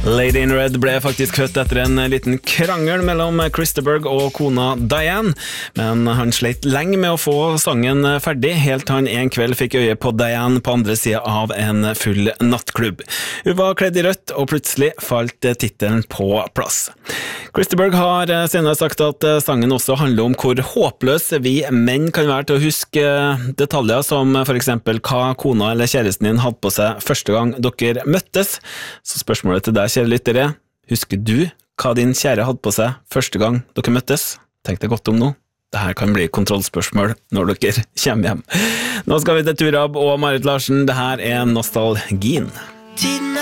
Lady in Red ble faktisk født etter en liten krangel mellom Chris de Burgh og kona Diane, men han slet lenge med å få sangen ferdig, helt han en kveld fikk øye på Diane på andre siden av en full nattklubb. Hun var kledd i rødt, og plutselig falt titelen på plass. Chris de Burgh har senere sagt at sangen også handler om hvor håpløs vi menn kan være til å huske detaljer, som for eksempel hva kona eller kjæresten din hadde på seg første gang dere møttes. Så spørsmålet til deg, kjære lyttere, husker du hva din kjære hadde på seg første gang dere møttes? Tenk deg godt om nå. Dette kan bli kontrollspørsmål når dere kommer hjem. Nå skal vi til Turab og Marit Larsen. Dette er Nostalgien.